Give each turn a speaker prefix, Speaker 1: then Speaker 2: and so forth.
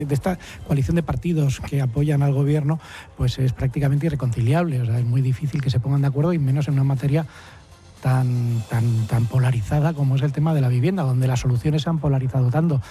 Speaker 1: de esta coalición de partidos que apoyan al gobierno, pues es prácticamente irreconciliable. O sea, es muy difícil que se pongan de acuerdo, y menos en una materia tan polarizada como es el tema de la vivienda, donde las soluciones se han polarizado tanto.